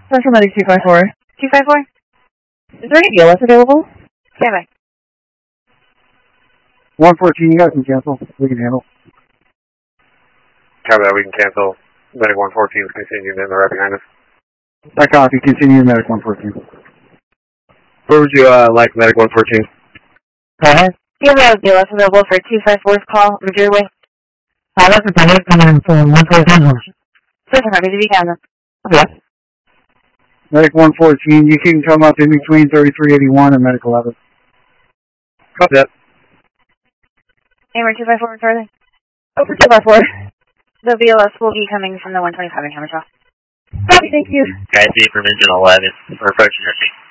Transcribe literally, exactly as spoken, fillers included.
Central Medic two five four. two five four? Is there any B L S available? Stand by. one fourteen, you guys can cancel. We can handle. Copy that, we can cancel. Medic one fourteen is continuing in the right behind us. I copy, continue Medic one fourteen. Where would you uh, like Medic one fourteen? Uh-huh. Do you have a B L S available for two five four's call, Missouri Way? Uh, that's a Medic coming in for one fourteen. Central Medic, did you cancel? Yes. Medic one fourteen, you can come up in between thirty-three eighty-one and Medic eleven. Copy that. Hammer two five four, Charlie. Over two five four. The B L S will be coming from the one twenty-five in Hammershaw. Copy, thank you. Guys, from engine eleven. We're approaching your seat.